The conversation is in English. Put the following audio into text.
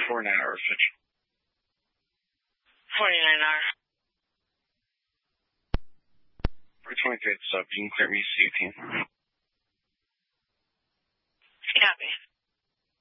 for an hour, Fitch. 49 hours. For 23 sub, you can clear me, see you, team.